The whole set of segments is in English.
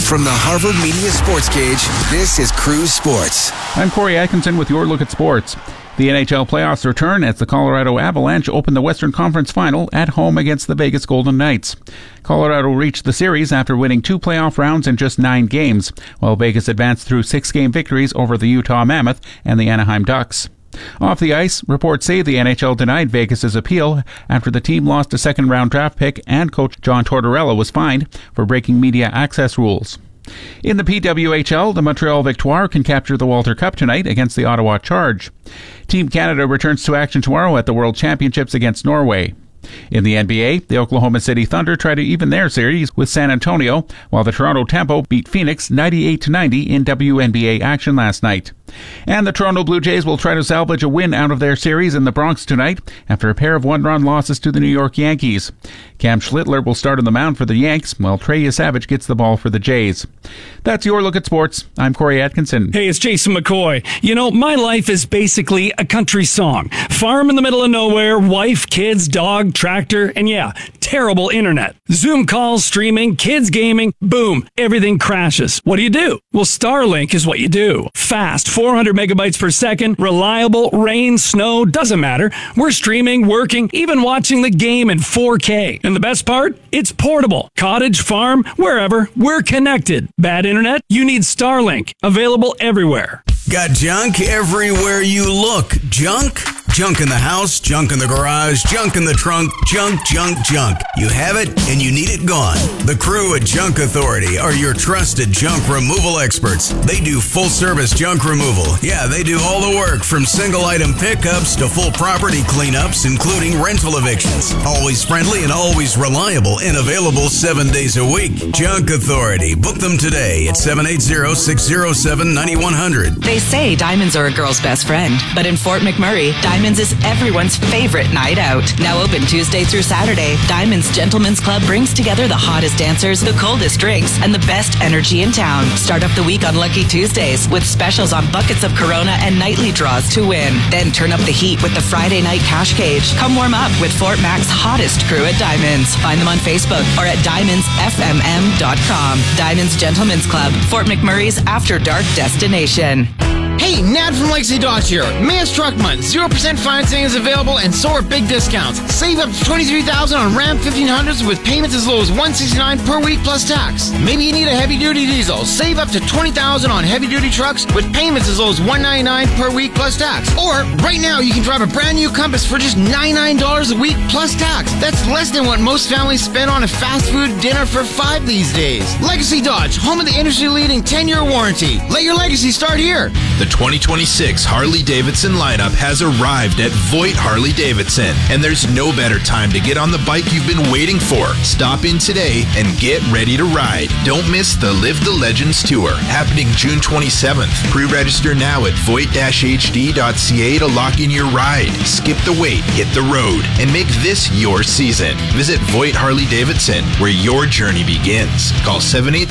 From the Harvard Media Sports Cage, this is Cruise Sports. I'm Corey Atkinson with your look at sports. The NHL playoffs return as the Colorado Avalanche open the Western Conference Final at home against the Vegas Golden Knights. Colorado reached the series after winning 2 playoff rounds in just 9 games, while Vegas advanced through 6-game victories over the Utah Mammoth and the Anaheim Ducks. Off the ice, reports say the NHL denied Vegas' appeal after the team lost a second-round draft pick and coach John Tortorella was fined for breaking media access rules. In the PWHL, the Montreal Victoire can capture the Walter Cup tonight against the Ottawa Charge. Team Canada returns to action tomorrow at the World Championships against Norway. In the NBA, the Oklahoma City Thunder try to even their series with San Antonio, while the Toronto Tempo beat Phoenix 98-90 in WNBA action last night. And the Toronto Blue Jays will try to salvage a win out of their series in the Bronx tonight after a pair of one-run losses to the New York Yankees. Cam Schlittler will start on the mound for the Yanks, while Trey Savage gets the ball for the Jays. That's your look at sports. I'm Corey Atkinson. Hey, it's Jason McCoy. You know, my life is basically a country song. Farm in the middle of nowhere, wife, kids, dog, tractor, and yeah, terrible internet. Zoom calls, streaming, kids gaming, boom, everything crashes. What do? Well, Starlink is what you do. Fast, 400 megabytes per second, reliable, rain, snow, doesn't matter. We're streaming, working, even watching the game in 4K. And the best part? It's portable. Cottage, farm, wherever, we're connected. Bad internet? You need Starlink. Available everywhere. Got junk everywhere you look. Junk? Junk in the house, junk in the garage, junk in the trunk, junk. You have it and you need it gone. The crew at Junk Authority are your trusted junk removal experts. They do full-service junk removal. Yeah, they do all the work from single-item pickups to full property cleanups, including rental evictions. Always friendly and always reliable and available 7 days a week. Junk Authority. Book them today at 780-607-9100. They say diamonds are a girl's best friend, but in Fort McMurray, Diamonds is everyone's favorite night out. Now open Tuesday through Saturday, Diamonds Gentlemen's Club brings together the hottest dancers, the coldest drinks, and the best energy in town. Start off the week on Lucky Tuesdays with specials on buckets of Corona and nightly draws to win. Then turn up the heat with the Friday night cash cage. Come warm up with Fort Mac's hottest crew at Diamonds. Find them on Facebook or at diamondsfmm.com. Diamonds Gentlemen's Club, Fort McMurray's after dark destination. Hey, Nad from Legacy Dodge here. May's Truck Month. 0% financing is available and so are big discounts. Save up to $23,000 on Ram 1500s with payments as low as $169 per week plus tax. Maybe you need a heavy-duty diesel. Save up to $20,000 on heavy-duty trucks with payments as low as $199 per week plus tax. Or, right now, you can drive a brand new Compass for just $99 a week plus tax. That's less than what most families spend on a fast food dinner for $5 these days. Legacy Dodge, home of the industry-leading 10-year warranty. Let your legacy start here. The 2026 Harley-Davidson lineup has arrived at Voigt Harley-Davidson, and there's no better time to get on the bike you've been waiting for. Stop in today and get ready to ride. Don't miss the Live the Legends Tour, happening June 27th. Pre-register now at voigt-hd.ca to lock in your ride. Skip the wait, hit the road, and make this your season. Visit Voigt Harley-Davidson, where your journey begins. Call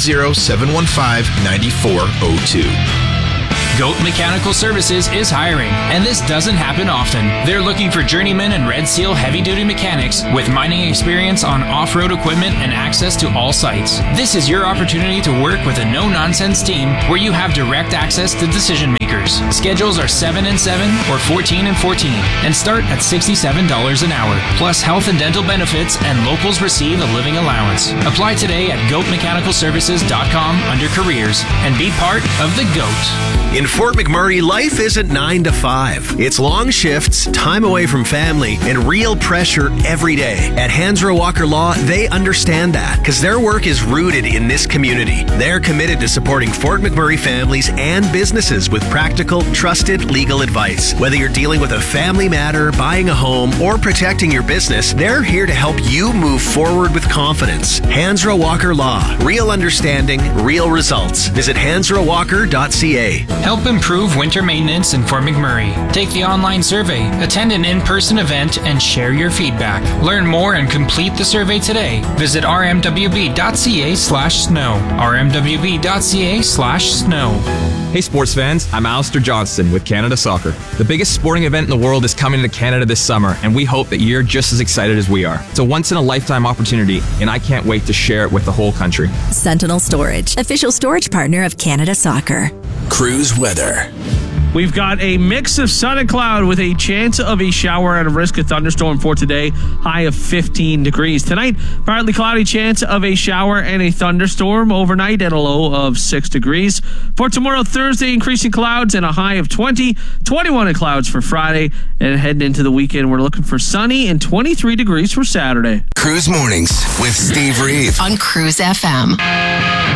780-715-9402. GOAT Mechanical Services is hiring, and this doesn't happen often. They're looking for journeymen and Red Seal heavy-duty mechanics with mining experience on off-road equipment and access to all sites. This is your opportunity to work with a no-nonsense team where you have direct access to decision makers. Schedules are 7 and 7 or 14 and 14 and start at $67 an hour. Plus health and dental benefits, and locals receive a living allowance. Apply today at goatmechanicalservices.com under careers and be part of the GOAT. In Fort McMurray, life isn't 9 to 5. It's long shifts, time away from family, and real pressure every day. At Hansra Walker Law, they understand that because their work is rooted in this community. They're committed to supporting Fort McMurray families and businesses with practical, trusted legal advice. Whether you're dealing with a family matter, buying a home, or protecting your business, they're here to help you move forward with confidence. Hansra Walker Law. Real understanding, real results. Visit hansrawalker.ca. Help improve winter maintenance in Fort McMurray. Take the online survey, attend an in-person event, and share your feedback. Learn more and complete the survey today. Visit rmwb.ca/snow. rmwb.ca/snow. Hey sports fans, I'm Alistair Johnston with Canada Soccer. The biggest sporting event in the world is coming to Canada this summer, and we hope that you're just as excited as we are. It's a once-in-a-lifetime opportunity, and I can't wait to share it with the whole country. Sentinel Storage, official storage partner of Canada Soccer. Cruise weather. We've got a mix of sun and cloud with a chance of a shower and a risk of thunderstorm for today, high of 15 degrees. Tonight, partly cloudy, chance of a shower and a thunderstorm overnight at a low of 6 degrees. For tomorrow, Thursday, increasing clouds and a high of 20, 21 in clouds for Friday. And heading into the weekend, we're looking for sunny and 23 degrees for Saturday. Cruise Mornings with Steve Reeve on Cruise FM.